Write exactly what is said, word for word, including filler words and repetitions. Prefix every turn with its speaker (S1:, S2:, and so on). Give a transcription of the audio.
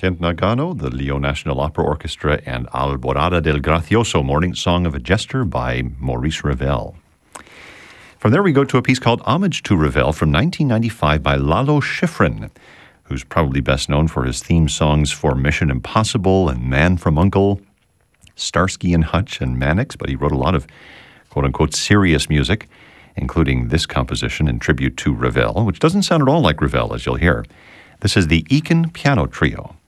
S1: Kent Nagano, the Leo National Opera Orchestra, and Alborada del Gracioso, Morning Song of a Jester by Maurice Ravel. From there we go to a piece called Homage to Ravel from nineteen ninety-five by Lalo Schifrin, who's probably best known for his theme songs for Mission Impossible and Man from U N C L E, Starsky and Hutch and Mannix, but he wrote a lot of quote-unquote serious music, including this composition in tribute to Ravel, which doesn't sound at all like Ravel, as you'll hear. This is the Eakin Piano Trio.